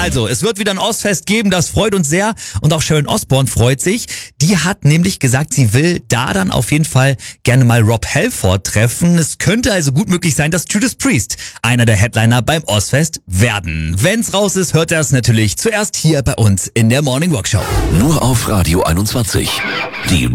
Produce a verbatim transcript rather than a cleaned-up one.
Also, es wird wieder ein Ozzfest geben, das freut uns sehr. Und auch Sharon Osbourne freut sich. Die hat nämlich gesagt, sie will da dann auf jeden Fall gerne mal Rob Halford treffen. Es könnte also gut möglich sein, dass Judas Priest einer der Headliner beim Ozzfest werden. Wenn's raus ist, hört er es natürlich zuerst hier bei uns in der Morning Rock Show. Nur auf Radio einundzwanzig. Die